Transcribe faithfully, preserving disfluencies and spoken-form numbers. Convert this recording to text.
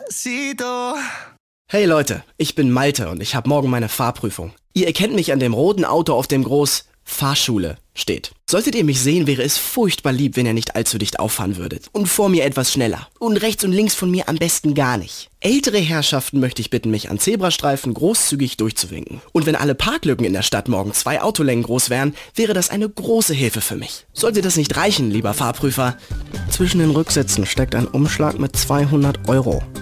Despacito. Hey Leute, ich bin Malte und ich habe morgen meine Fahrprüfung. Ihr erkennt mich an dem roten Auto, auf dem groß Fahrschule steht. Solltet ihr mich sehen, wäre es furchtbar lieb, wenn ihr nicht allzu dicht auffahren würdet. Und vor mir etwas schneller. Und rechts und links von mir am besten gar nicht. Ältere Herrschaften möchte ich bitten, mich an Zebrastreifen großzügig durchzuwinken. Und wenn alle Parklücken in der Stadt morgen zwei Autolängen groß wären, wäre das eine große Hilfe für mich. Sollte das nicht reichen, lieber Fahrprüfer? Zwischen den Rücksitzen steckt ein Umschlag mit zweihundert Euro.